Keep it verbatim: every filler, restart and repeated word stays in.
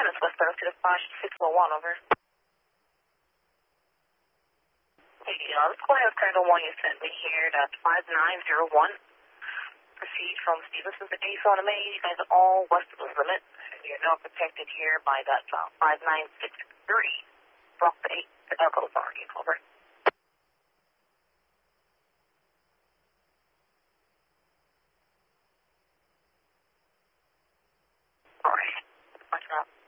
Tennis westbound to the five six one one, over. Hey, uh, let's go ahead with kind of one you sent me here. That's five nine zero one. Proceed from Stevenson to East on the Main. You guys are all west of the limit. You're now protected here by that uh, five nine six three. Block the eight. The Echo Authority, over. All right. Watch out.